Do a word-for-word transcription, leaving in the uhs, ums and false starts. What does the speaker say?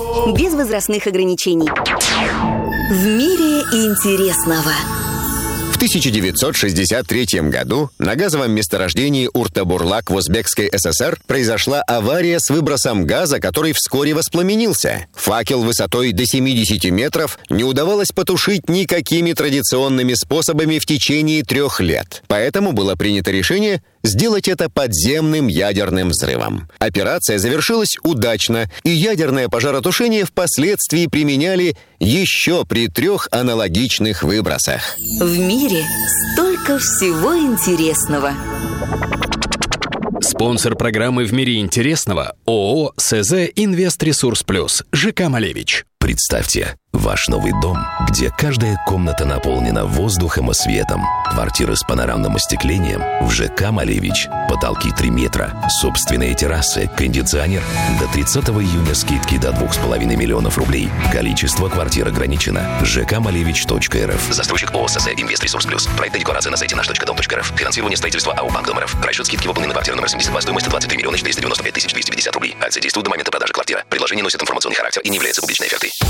Без возрастных ограничений. В мире интересного. В тысяча девятьсот шестьдесят третьем году на газовом месторождении Урта-Бурлак в Узбекской ССР произошла авария с выбросом газа, который вскоре воспламенился. Факел высотой до семидесяти метров не удавалось потушить никакими традиционными способами в течение трех лет. Поэтому было принято решение сделать это подземным ядерным взрывом. Операция завершилась удачно, и ядерное пожаротушение впоследствии применяли еще при трех аналогичных выбросах. В мире столько всего интересного. Спонсор программы «В мире интересного» ООО «СЗ Инвест-Ресурс Плюс» ЖК «Малевич». Представьте, ваш новый дом, где каждая комната наполнена воздухом и светом. Квартиры с панорамным остеклением в ЖК «Малевич». Потолки три метра, собственные террасы, кондиционер. До тридцатого июня скидки до двух с половиной миллионов рублей. Количество квартир ограничено. жк малевич точка эр эф. Застройщик ООО «СЗ Инвест-Ресурс Плюс». Проект и декорации на сайте наш точка дом точка эр эф. Финансирование строительства АО «Банк Дом эр эф». Расчет скидки выполнены на квартиру номер семьдесят два. Стоимость двадцать три миллиона четыреста девяносто пять тысяч двести пятьдесят рублей. Акция действует до момента продажи квартиры. Предложение носит информационный характер и не является публичной офертой.